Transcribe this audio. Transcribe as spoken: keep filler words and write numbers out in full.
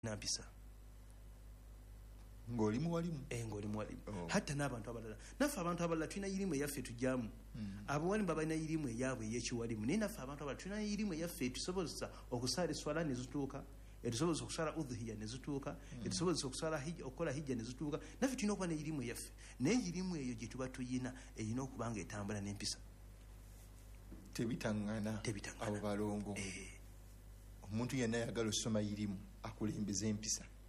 nampisa ng'olimu walimu eh ng'olimu walimu oh. Hatta n'abantu abalala naffe abantu abalala tulina irimu eyaffe tujjamu mm. Abawalimu babalina irimu eyaabwe ey'ekiwalimu naye naffe abantu abalala tulina irimu eyaffe etusobozesa okusaala eswala ne zituuka, etusobozesa okusala udhiya ne zituuka, mm. etusobozesa okusala hijja, okukola hijja ne zituuka. Naffe tulina okuba n'irimu eyaffe, naye irimu eyo gye tuba tuyina erina okuba nga etambula n'empisa tebitangana. Abo balongo eh. Omuntu yenna ayagala okusoma irimu akulembeza empisa.